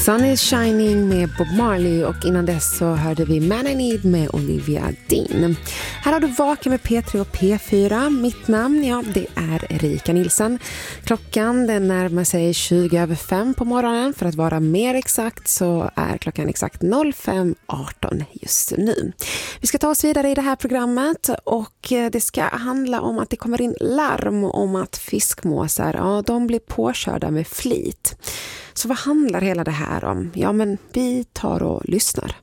Sun is shining med Bob Marley och innan dess så hörde vi Man I Need med Olivia Dean. Här har du Vaken med P3 och P4. Mitt namn, ja, det är Erika Nilsson. Klockan den närmar sig 20:05 på morgonen. För att vara mer exakt så är klockan exakt 05:18 just nu. Vi ska ta oss vidare i det här programmet och det ska handla om att det kommer in larm om att fiskmåsar, ja, de blir påkörda med flit. Så vad handlar hela det här om? Ja, men vi tar och lyssnar.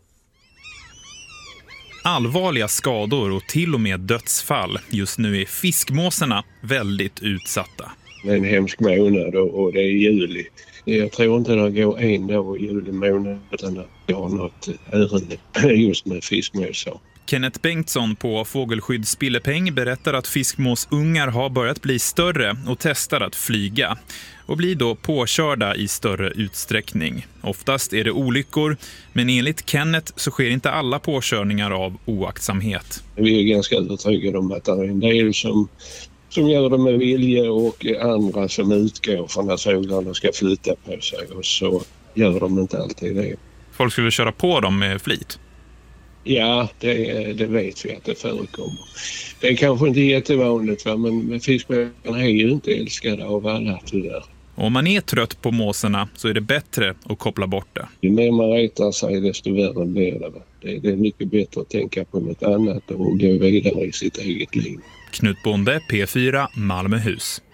Allvarliga skador och till och med dödsfall. Just nu är fiskmåsarna väldigt utsatta. Det är en hemsk månad och det är juli. Jag tror inte det går en dag i juli månad utan att jag har något ärende just med fiskmåsar. Kenneth Bengtsson på Fågelskydds Spillepeng berättar att fiskmåsungar har börjat bli större och testar att flyga och blir då påkörda i större utsträckning. Oftast är det olyckor, men enligt Kenneth så sker inte alla påkörningar av oaktsamhet. Vi är ganska övertygade om att det är en del som gör det med vilja och andra som utgår från att fåglarna ska flytta på sig och så gör de inte alltid det. Folk skulle köra på dem med flit? Ja, det vet vi att det förekommer. Det är kanske inte jättevanligt, men fiskmåsarna är ju inte älskade av alla tyvärr. Om man är trött på måsarna så är det bättre att koppla bort det. Ju mer man retar sig desto värre blir det. Det är mycket bättre att tänka på något annat och gå vidare i sitt eget liv. Knut Bonde, P4, Malmöhus.